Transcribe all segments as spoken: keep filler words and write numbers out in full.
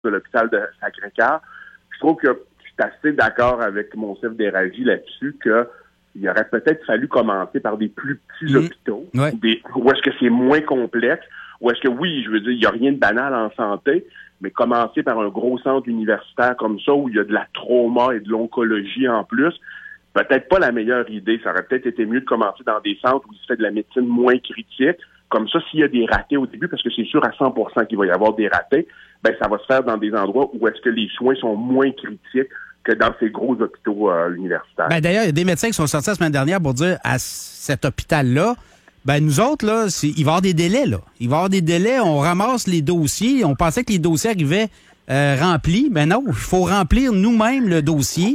de l'hôpital de Sacré-Cœur. Je trouve que je suis assez d'accord avec Monsef Déragi là-dessus que il aurait peut-être fallu commencer par des plus petits mmh. hôpitaux, ouais. des, où est-ce que c'est moins complexe, où est-ce que, oui, je veux dire, il n'y a rien de banal en santé, mais commencer par un gros centre universitaire comme ça, où il y a de la trauma et de l'oncologie en plus, peut-être pas la meilleure idée. Ça aurait peut-être été mieux de commencer dans des centres où il se fait de la médecine moins critique. Comme ça, s'il y a des ratés au début, parce que c'est sûr à cent pour cent qu'il va y avoir des ratés, ben ça va se faire dans des endroits où est-ce que les soins sont moins critiques que dans ces gros hôpitaux euh, universitaires. Ben d'ailleurs, il y a des médecins qui sont sortis la semaine dernière pour dire à cet hôpital-là, ben nous autres, là, c'est, il va y avoir des délais, là. Il va y avoir des délais, on ramasse les dossiers. On pensait que les dossiers arrivaient euh, remplis. Ben non, il faut remplir nous-mêmes le dossier.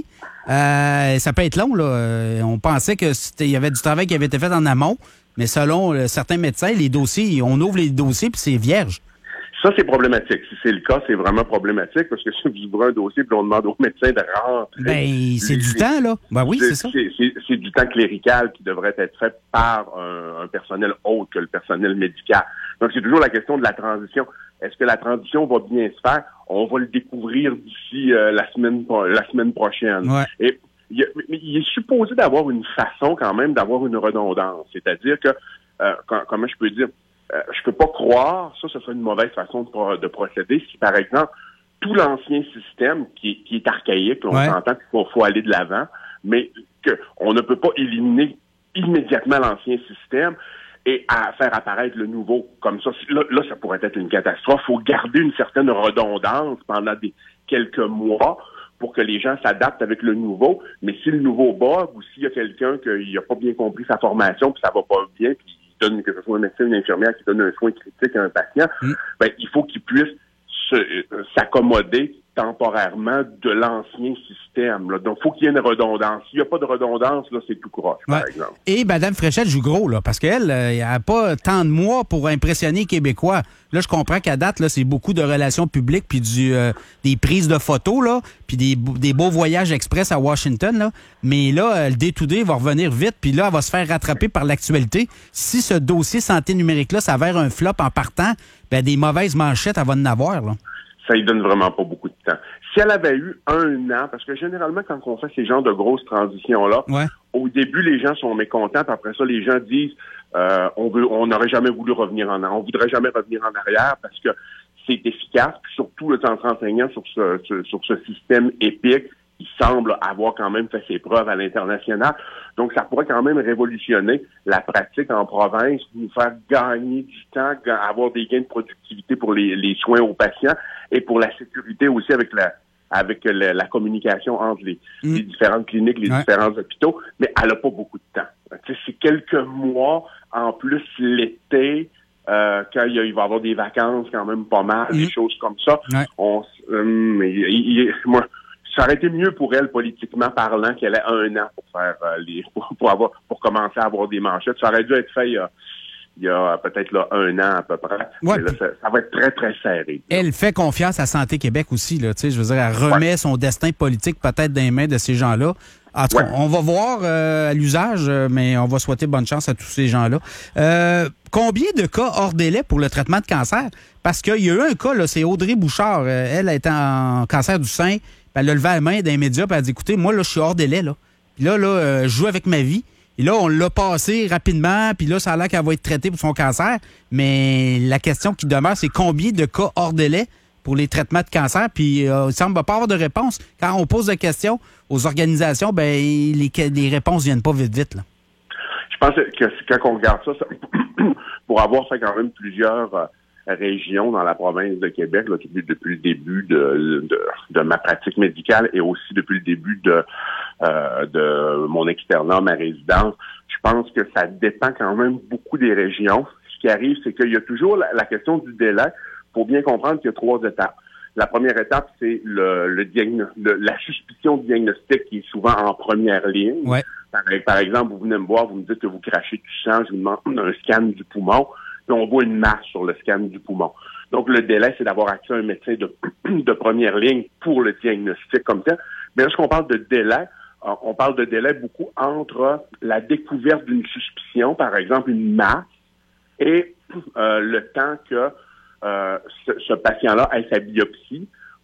Euh, ça peut être long, là. Euh, on pensait que c'était, il y avait du travail qui avait été fait en amont, mais selon euh, certains médecins, les dossiers, on ouvre les dossiers puis c'est vierge. Ça, c'est problématique. Si c'est le cas, c'est vraiment problématique parce que si vous ouvrez un dossier et on demande aux médecins de rentrer... Ben, c'est du temps, là. Ben oui, c'est, c'est ça. C'est, c'est, c'est du temps clérical qui devrait être fait par un, un personnel autre que le personnel médical. Donc, c'est toujours la question de la transition. Est-ce que la transition va bien se faire? On va le découvrir d'ici euh, la semaine la semaine prochaine. Ouais. Et il, a, il est supposé d'avoir une façon quand même d'avoir une redondance. C'est-à-dire que, euh, quand, comment je peux dire... Euh, je peux pas croire, ça, ce serait une mauvaise façon de, pro- de procéder si, par exemple, tout l'ancien système qui est, qui est archaïque, on ouais. s'entend qu'il faut, faut aller de l'avant, mais qu'on ne peut pas éliminer immédiatement l'ancien système et à faire apparaître le nouveau comme ça. Là, là ça pourrait être une catastrophe. Il faut garder une certaine redondance pendant des quelques mois pour que les gens s'adaptent avec le nouveau. Mais si le nouveau bug ou s'il y a quelqu'un qui n'a pas bien compris sa formation puis ça va pas bien, puis donne, que ce soit un médecin ou une infirmière qui donne un soin critique à un patient, mmh. ben, il faut qu'il puisse se, euh, s'accommoder temporairement de l'ancien système. Là. Donc, il faut qu'il y ait une redondance. S'il n'y a pas de redondance, là, c'est tout croche, ouais. par exemple. Et Mme Fréchette joue gros, là, parce qu'elle, elle n'a pas tant de mois pour impressionner les Québécois. Là, je comprends qu'à date, là, c'est beaucoup de relations publiques, puis du euh, des prises de photos, là, puis des, des beaux voyages express à Washington, là. Mais là, le day-to-day va revenir vite, puis là, elle va se faire rattraper par l'actualité. Si ce dossier santé numérique-là s'avère un flop en partant, ben des mauvaises manchettes, elle va en avoir, là. Ça lui donne vraiment pas beaucoup de temps. Si elle avait eu un an, parce que généralement, quand on fait ces genres de grosses transitions-là, ouais. au début, les gens sont mécontents, puis après ça, les gens disent euh, on veut, on n'aurait jamais voulu revenir en arrière, on voudrait jamais revenir en arrière parce que c'est efficace, puis surtout le en se renseignant sur ce, ce, sur ce système épique, il semble avoir quand même fait ses preuves à l'international. Donc, ça pourrait quand même révolutionner la pratique en province, nous faire gagner du temps, avoir des gains de productivité pour les, les soins aux patients et pour la sécurité aussi avec la avec la, la communication entre les, mmh. les différentes cliniques, les ouais. différents hôpitaux. Mais elle n'a pas beaucoup de temps. Tu sais, c'est quelques mois, en plus l'été, euh, quand il, y a, il va y avoir des vacances quand même pas mal, mmh. des choses comme ça. Ouais. On, euh, il, il, moi, ça aurait été mieux pour elle, politiquement parlant, qu'elle ait un an pour faire euh, les pour, pour avoir pour commencer à avoir des manchettes. Ça aurait dû être fait il y a, il y a peut-être là un an à peu près. Ouais, là, ça, ça va être très, très serré. Là. Elle fait confiance à Santé Québec aussi, là. Tu sais, je veux dire, elle remet ouais. son destin politique peut-être dans les mains de ces gens-là. En tout cas, ouais. on va voir euh, à l'usage, mais on va souhaiter bonne chance à tous ces gens-là. Euh, combien de cas hors délai pour le traitement de cancer? Parce qu'il y a eu un cas, là, c'est Audrey Bouchard. Euh, elle est en cancer du sein. Elle a levé la main dans les médias et elle a dit, écoutez, moi, là, je suis hors délai, là. Puis là, là, euh, je joue avec ma vie. Et là, on l'a passé rapidement, puis là, ça a l'air qu'elle va être traitée pour son cancer. Mais la question qui demeure, c'est combien de cas hors délai pour les traitements de cancer? Puis euh, il semble pas avoir de réponse. Quand on pose des questions aux organisations, ben les, les réponses viennent pas vite, vite, là. Je pense que quand on regarde ça, ça pour avoir fait quand même plusieurs... Euh, région dans la province de Québec là, depuis, depuis le début de, de, de ma pratique médicale et aussi depuis le début de, euh, de mon externat, ma résidence. Je pense que ça dépend quand même beaucoup des régions. Ce qui arrive, c'est qu'il y a toujours la, la question du délai. Il faut bien comprendre qu'il y a trois étapes. La première étape, c'est le, le, diagno- le la suspicion de diagnostic qui est souvent en première ligne. Ouais. Par, par exemple, vous venez me voir, vous me dites que vous crachez du sang, je vous demande un scan du poumon. Puis on voit une masse sur le scan du poumon. Donc, le délai, c'est d'avoir accès à un médecin de, de première ligne pour le diagnostic comme tel. Mais lorsqu'on parle de délai, on parle de délai beaucoup entre la découverte d'une suspicion, par exemple une masse, et euh, le temps que euh, ce, ce patient-là ait sa biopsie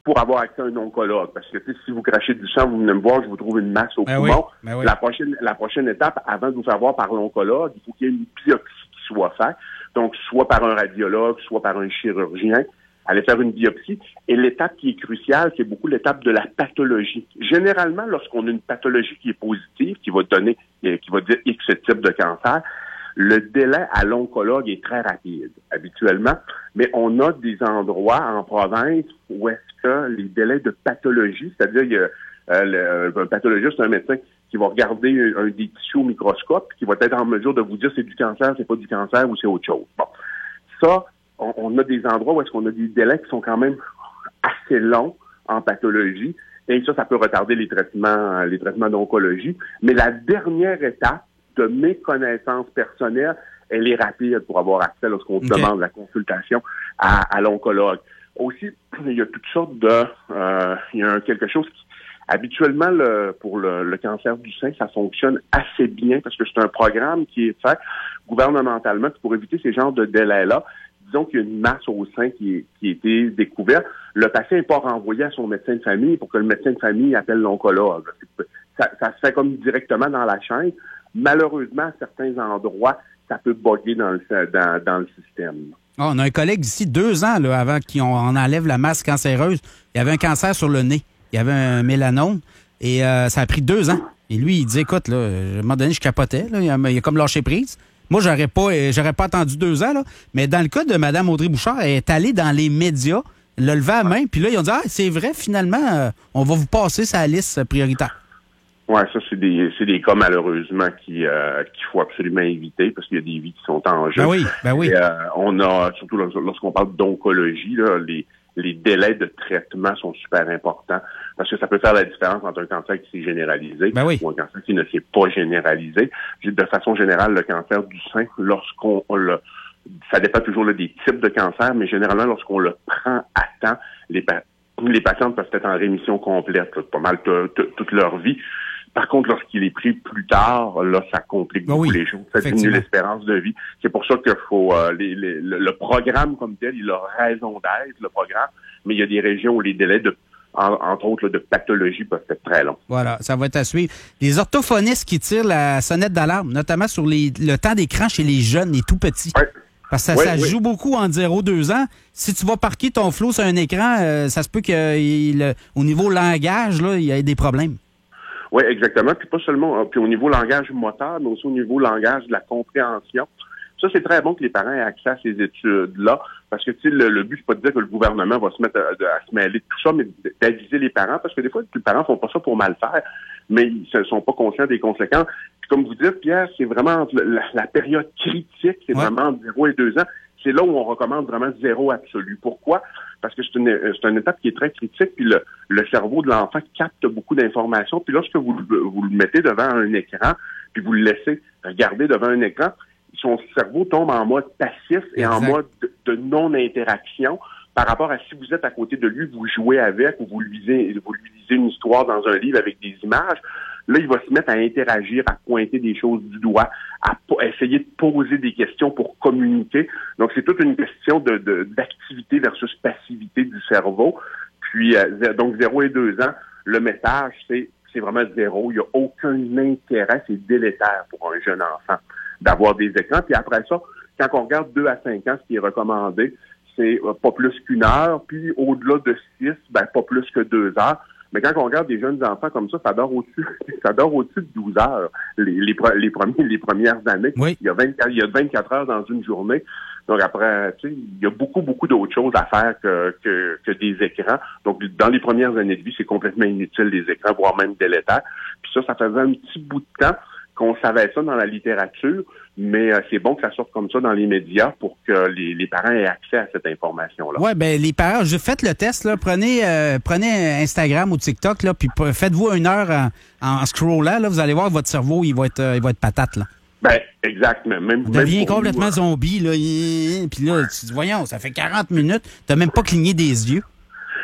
pour avoir accès à un oncologue. Parce que si vous crachez du sang, vous venez me voir, je vous trouve une masse au ben poumon. Oui, ben oui. La prochaine, la prochaine étape, avant de vous faire voir par l'oncologue, il faut qu'il y ait une biopsie qui soit faite. Donc, soit par un radiologue, soit par un chirurgien, aller faire une biopsie. Et l'étape qui est cruciale, c'est beaucoup l'étape de la pathologie. Généralement, lorsqu'on a une pathologie qui est positive, qui va donner, qui va dire X type de cancer, le délai à l'oncologue est très rapide, habituellement. Mais on a des endroits en province où est-ce que les délais de pathologie, c'est-à-dire, il y a, euh, le, un pathologiste, un médecin qui va regarder un, un des tissus au microscope, qui va être en mesure de vous dire c'est du cancer, c'est pas du cancer ou c'est autre chose. Bon. Ça, on, on a des endroits où est-ce qu'on a des délais qui sont quand même assez longs en pathologie. Et ça, ça peut retarder les traitements, les traitements d'oncologie. Mais la dernière étape, de mes connaissances personnelles, elle est rapide pour avoir accès lorsqu'on okay. demande la consultation à, à l'oncologue. Aussi, il y a toutes sortes de... Euh, il y a quelque chose qui... Habituellement, le, pour le, le cancer du sein, ça fonctionne assez bien parce que c'est un programme qui est fait gouvernementalement pour éviter ces genres de délais-là. Disons qu'il y a une masse au sein qui, est, qui a été découverte. Le patient n'est pas renvoyé à son médecin de famille pour que le médecin de famille appelle l'oncologue. Ça, ça se fait comme directement dans la chaîne. Malheureusement, à certains endroits, ça peut bugger dans le, dans, dans le système. Oh, on a un collègue d'ici deux ans, là, avant qu'on enlève la masse cancéreuse. Il y avait un cancer sur le nez. Il y avait un mélanome. Et euh, ça a pris deux ans. Et lui, il dit, écoute, là, à un moment donné, je capotais. Là, il, a, il a comme lâché prise. Moi, j'aurais pas j'aurais pas attendu deux ans. Là. Mais dans le cas de Mme Audrey Bouchard, elle est allée dans les médias, l'a levé à la main. Puis là, ils ont dit, ah, c'est vrai, finalement, euh, on va vous passer sa liste prioritaire. Oui, ça, c'est des c'est des cas, malheureusement, qui euh, qu'il faut absolument éviter parce qu'il y a des vies qui sont en jeu. Ben oui, ben oui. Et, euh, on a, surtout lorsqu'on parle d'oncologie, là, les, les délais de traitement sont super importants parce que ça peut faire la différence entre un cancer qui s'est généralisé ben oui. ou un cancer qui ne s'est pas généralisé. De façon générale, le cancer du sein, lorsqu'on le... Ça dépend toujours là, des types de cancer, mais généralement, lorsqu'on le prend à temps, les, les patientes peuvent être en rémission complète, là, pas mal toute leur vie. Par contre, lorsqu'il est pris plus tard, là, ça complique beaucoup oui, les choses. Ça diminue l'espérance de vie. C'est pour ça qu'il faut euh, les, les, le, le programme comme tel, il a raison d'être, le programme, mais il y a des régions où les délais de en, entre autres là, de pathologie peuvent être très longs. Voilà, ça va être à suivre. Les orthophonistes qui tirent la sonnette d'alarme, notamment sur les, le temps d'écran chez les jeunes, les tout petits. Oui. Parce que ça, oui, ça oui. joue beaucoup en zéro à deux ans. Si tu vas parquer ton flow sur un écran, euh, ça se peut qu'au niveau langage, là, il y ait des problèmes. Oui, exactement. Puis pas seulement puis au niveau langage moteur, mais aussi au niveau langage de la compréhension. Ça, c'est très bon que les parents aient accès à ces études-là, parce que tu sais, le, le but, c'est pas de dire que le gouvernement va se mettre à, à se mêler de tout ça, mais d'aviser les parents, parce que des fois, les parents font pas ça pour mal faire, mais ils ne sont pas conscients des conséquences. Puis comme vous dites, Pierre, c'est vraiment la, la période critique, c'est ouais. vraiment entre zéro et deux ans. C'est là où on recommande vraiment zéro absolu. Pourquoi? Parce que c'est une, c'est une étape qui est très critique, puis le, le cerveau de l'enfant capte beaucoup d'informations. Puis lorsque vous, vous le mettez devant un écran, puis vous le laissez regarder devant un écran, son cerveau tombe en mode passif et exact. En mode de, de non-interaction par rapport à si vous êtes à côté de lui, vous jouez avec ou vous lui lisez, vous lui lisez une histoire dans un livre avec des images. Là, il va se mettre à interagir, à pointer des choses du doigt, à, à essayer de poser des questions pour communiquer. Donc, c'est toute une question de, de d'activité versus passivité du cerveau. Puis, euh, donc, zéro et deux ans, le message, c'est, c'est vraiment zéro. Il n'y a aucun intérêt, c'est délétère pour un jeune enfant d'avoir des écrans. Puis après ça, quand on regarde deux à cinq ans, ce qui est recommandé, c'est pas plus qu'une heure. Puis, au-delà de six, ben, pas plus que deux heures. Mais quand on regarde des jeunes enfants comme ça, ça dort au-dessus, ça dort au-dessus de douze heures, les, les, les, premiers, les premières années. Oui. Il y a vingt-quatre, il y a vingt-quatre heures dans une journée. Donc après, tu sais, il y a beaucoup, beaucoup d'autres choses à faire que, que, que des écrans. Donc, dans les premières années de vie, c'est complètement inutile, les écrans, voire même délétères. Puis ça, ça faisait un petit bout de temps qu'on savait ça dans la littérature, mais euh, c'est bon que ça sorte comme ça dans les médias pour que les, les parents aient accès à cette information-là. Oui, bien, les parents, je faites le test, là, prenez euh, prenez Instagram ou TikTok, là, puis faites-vous une heure en, en scrollant, là, vous allez voir votre cerveau, il va être euh, il va être patate, là. Ben, exact. Même, même devient complètement nous, zombie, là. Puis là, tu dis, voyons, ça fait quarante minutes, t'as même pas cligné des yeux.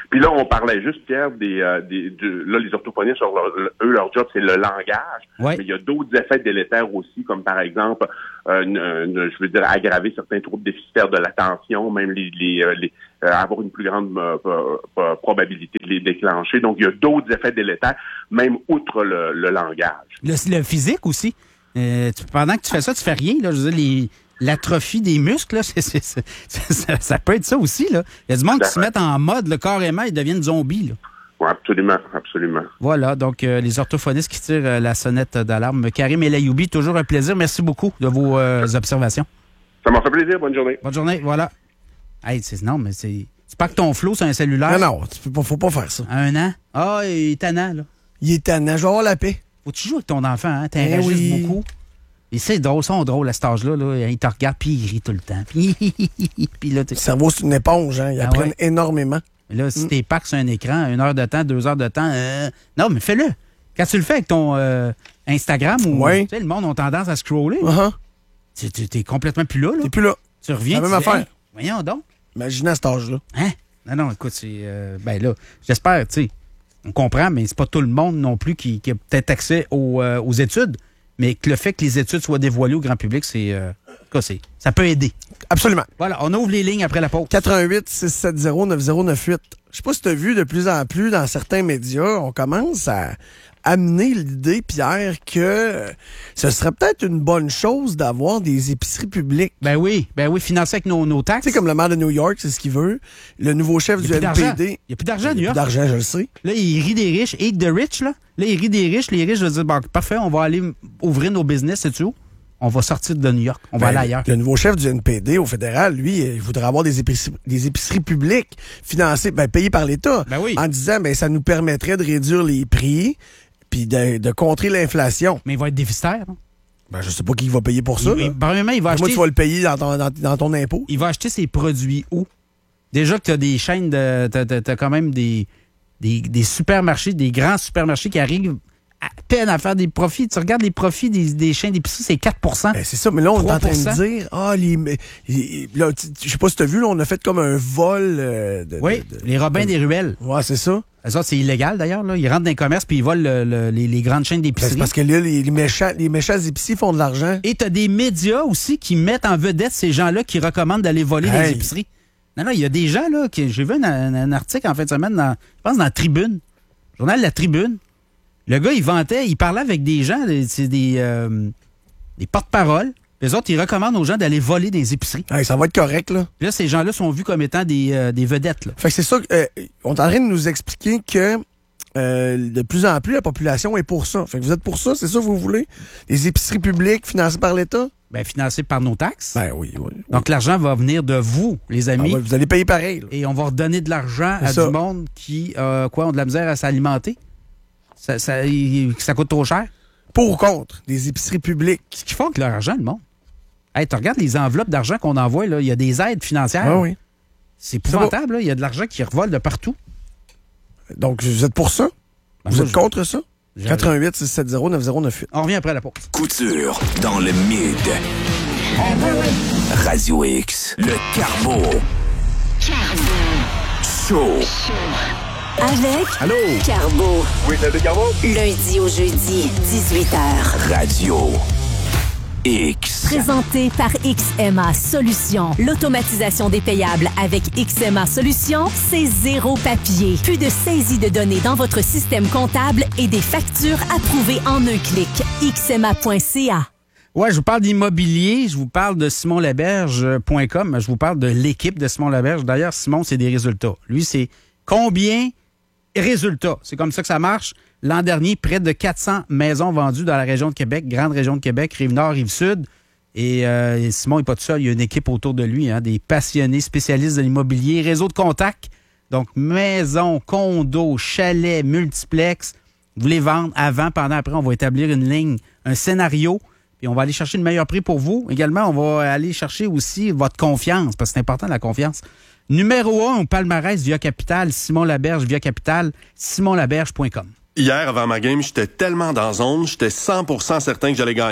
Puis là, on parlait juste, Pierre, des, euh, des de, là, les orthophonistes, leur, eux, leur job, c'est le langage. Ouais. Mais il y a d'autres effets délétères aussi, comme par exemple, euh, une, une, je veux dire, aggraver certains troubles déficitaires de l'attention, même les, les, les euh, avoir une plus grande euh, euh, probabilité de les déclencher. Donc, il y a d'autres effets délétères, même outre le, le langage. Le, le physique aussi. Euh, tu, pendant que tu fais ça, tu fais rien. Là, je veux dire, les, l'atrophie des muscles, là, c'est, c'est, c'est, ça, ça peut être ça aussi. Là. Il y a du monde qui se met en mode, là, carrément, ils deviennent zombies. Là. Oui, absolument, absolument. Voilà, donc euh, les orthophonistes qui tirent euh, la sonnette d'alarme. Karim El-Ayoubi, toujours un plaisir. Merci beaucoup de vos euh, observations. Ça m'a fait plaisir. Bonne journée. Bonne journée, voilà. Hey, c'est, non, mais c'est... C'est pas que ton flot sur un cellulaire. Non, non, tu peux pas, faut pas faire ça. Un an? Ah, il est tannant, là. Il est tannant, je vais avoir la paix. Faut-tu jouer avec ton enfant, hein? T'inragisses Eh oui. beaucoup. Et c'est drôle, ils sont drôles à cet âge-là. Là. Ils te regardent, puis ils rient tout le temps. Puis, puis là, t'es... Le cerveau, c'est une éponge, hein. Ils Ah apprennent ouais? énormément. Là, si Mm. t'es pack sur un écran, une heure de temps, deux heures de temps, euh... non, mais fais-le. Quand tu le fais avec ton euh, Instagram, ou Ouais. tu sais, le monde a tendance à scroller. Uh-huh. Tu, tu, t'es complètement plus là. là. T'es plus là. Tu reviens, la tu même dis, affaire. hey, voyons donc. Imagine à cet âge-là. Hein? Non, non, écoute, c'est... Euh, ben là, j'espère, tu sais, on comprend, mais c'est pas tout le monde non plus qui, qui a peut-être accès aux, euh, aux études, mais que le fait que les études soient dévoilées au grand public, c'est... Euh, en tout cas, c'est, ça peut aider. Absolument. Voilà, on ouvre les lignes après la pause. quatre un huit, six sept zéro, neuf zéro neuf huit. Je sais pas si tu as vu de plus en plus dans certains médias, on commence à amener l'idée, Pierre, que ce serait peut-être une bonne chose d'avoir des épiceries publiques. Ben oui, ben oui, financer avec nos, nos taxes. Tu sais, comme le maire de New York, c'est ce qu'il veut. Le nouveau chef Il du y a plus N d'argent. P D. Il n'y a plus d'argent à Il New y a York. plus d'argent, je le sais. Là, il rit des riches. Eat the rich, là. Là, il rit des riches. Les riches, je dis, bon, parfait, on va aller ouvrir nos business, sais-tu où? On va sortir de New York. On va Ben, aller ailleurs. Le nouveau chef du N P D au fédéral, lui, il voudrait avoir des épiceries, des épiceries publiques financées, ben, payées par l'État. Ben oui. En disant, ben, ça nous permettrait de réduire les prix puis de, de contrer l'inflation. Mais il va être déficitaire. Hein? Ben, je sais pas qui va payer pour ça. Il, là. il- premièrement, il va Moi, acheter... tu vas le payer dans ton, dans, dans ton impôt. Il va acheter ses produits où? Déjà que tu as des chaînes de. Tu as quand même des, des, des supermarchés, des grands supermarchés qui arrivent à peine à faire des profits. Tu regardes les profits des, des chaînes d'épicerie, c'est quatre pour cent. Ben, c'est ça, mais là, on est en train trois pour cent. de dire, ah, les, les- là, tu- je sais pas si t'as vu, là, on a fait comme un vol euh, de, Oui, de- de- les Robins des ruelles. Ouais, c'est ça. Ça, c'est illégal d'ailleurs. Là. Ils rentrent dans les commerces puis ils volent le- le- les, les grandes chaînes Ben, d'épicerie. c'est parce que là, les, les méchants, les méchants épiciers font de l'argent. Et tu as des médias aussi qui mettent en vedette ces gens-là qui recommandent d'aller voler Hey. les épiceries. Non, non, il y a des gens, là, qui. J'ai vu un, un- un article en fin de semaine, dans, je pense dans la Tribune, journal La Tribune. Le gars, il vantait, il parlait avec des gens, des- c'est des, euh, des porte-paroles. Les autres, ils recommandent aux gens d'aller voler des épiceries. Hey, ça va être correct, là. Puis là, ces gens-là sont vus comme étant des, euh, des vedettes. Là. Fait que c'est ça, euh, on est en train de nous expliquer que euh, de plus en plus, la population est pour ça. Fait que vous êtes pour ça, c'est ça que vous voulez? Les épiceries publiques financées par l'État? Ben, financés par nos taxes. Ben oui, oui. Donc, l'argent va venir de vous, les Ah amis. ouais, vous allez payer pareil, là. Et on va redonner de l'argent C'est à ça. du monde qui, euh, quoi, ont de la misère à s'alimenter. Ça, ça, il- ça coûte trop cher. Pour ou contre des épiceries publiques? Qu'est-ce qu'ils font avec leur argent, le monde? Hey, tu regardes les enveloppes d'argent qu'on envoie, là, il y a des aides financières. Ah oui. C'est épouvantable, là. Il y a de l'argent qui revole de partout. Donc, vous êtes pour ça? Ben, Vous moi, êtes je- contre ça? je- quatre un huit, six sept zéro, neuf zéro neuf huit. On revient après la pause. Couture dans le mid. Radio X, le Carbo. Show. Avec Allô? Carbo. Oui, c'est le Carbo? Lundi au jeudi, dix-huit heures. Radio X. Présenté par X M A Solutions. L'automatisation des payables avec X M A Solutions, c'est zéro papier. Plus de saisie de données dans votre système comptable et des factures approuvées en un clic. x m a point c a. Ouais, je vous parle d'immobilier, je vous parle de simon laberge point com, je vous parle de l'équipe de Simon Laberge. D'ailleurs, Simon, c'est des résultats. Lui, c'est combien résultats. C'est comme ça que ça marche. L'an dernier, près de quatre cents maisons vendues dans la région de Québec, grande région de Québec, Rive-Nord, Rive-Sud. Et euh, Simon n'est pas tout seul, il y a une équipe autour de lui, hein, des passionnés spécialistes de l'immobilier, réseau de contacts. Donc, maisons, condos, chalets, multiplex. Vous voulez vendre avant, pendant, après, on va établir une ligne, un scénario. Puis on va aller chercher le meilleur prix pour vous. Également, on va aller chercher aussi votre confiance, parce que c'est important, la confiance. Numéro un au palmarès Via Capital, Simon Laberge, Via Capital, simon laberge point com. Hier, avant ma game, j'étais tellement dans zone, j'étais cent pour cent certain que j'allais gagner.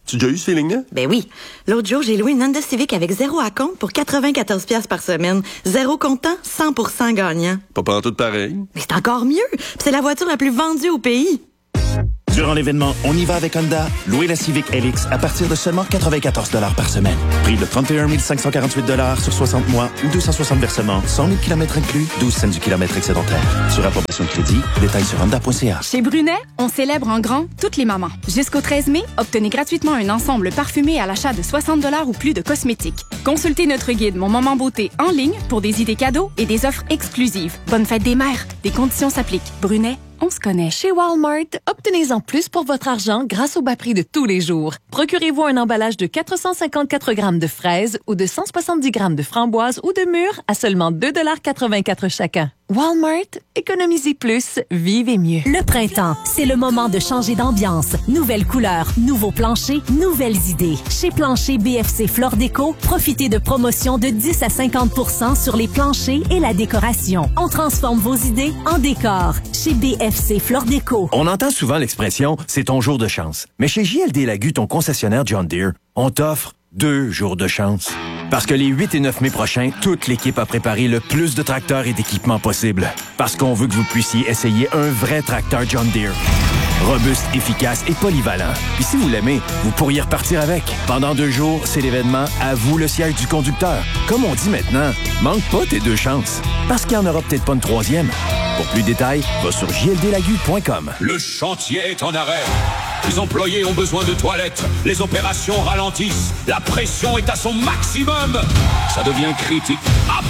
Tu as déjà eu ce feeling-là? Ben oui. L'autre jour, j'ai loué une Honda Civic avec zéro à compte pour quatre-vingt-quatorze piastres par semaine. Zéro comptant, cent pour cent gagnant. Pas pantoute pareil. Mais c'est encore mieux. Puis c'est la voiture la plus vendue au pays. Durant l'événement On y va avec Honda, louez la Civic L X à partir de seulement quatre-vingt-quatorze dollars par semaine. Prix de trente et un mille cinq cent quarante-huit dollars sur soixante mois ou deux cent soixante versements, cent mille kilomètres inclus, douze cents du kilomètre excédentaire. Sur approbation de crédit, détails sur honda point c a. Chez Brunet, on célèbre en grand toutes les mamans. Jusqu'au treize mai, obtenez gratuitement un ensemble parfumé à l'achat de soixante dollars ou plus de cosmétiques. Consultez notre guide Mon Moment Beauté en ligne pour des idées cadeaux et des offres exclusives. Bonne fête des mères. Des conditions s'appliquent. Brunet, on se connaît. Chez Walmart, obtenez-en plus pour votre argent grâce au bas prix de tous les jours. Procurez-vous un emballage de quatre cent cinquante-quatre grammes de fraises ou de cent soixante-dix grammes de framboises ou de mûres à seulement deux dollars quatre-vingt-quatre chacun. Walmart, économisez plus, vivez mieux. Le printemps, c'est le moment de changer d'ambiance. Nouvelles couleurs, nouveaux planchers, nouvelles idées. Chez Plancher B F C Flore Déco, profitez de promotions de dix à cinquante pour cent sur les planchers et la décoration. On transforme vos idées en décor. Chez B F C Flore Déco. On entend souvent l'expression « c'est ton jour de chance ». Mais chez J L D Lagu, ton concessionnaire John Deere, on t'offre deux jours de chance. Parce que les huit et neuf mai prochains, toute l'équipe a préparé le plus de tracteurs et d'équipements possible. Parce qu'on veut que vous puissiez essayer un vrai tracteur John Deere. Robuste, efficace et polyvalent. Puis si vous l'aimez, vous pourriez repartir avec. Pendant deux jours, c'est l'événement « À vous le siège du conducteur ». Comme on dit maintenant, manque pas tes deux chances. Parce qu'il n'y en aura peut-être pas une troisième. Pour plus de détails, va sur j l d lagu point com. Le chantier est en arrêt. Les employés ont besoin de toilettes. Les opérations ralentissent. La pression est à son maximum. Ça devient critique.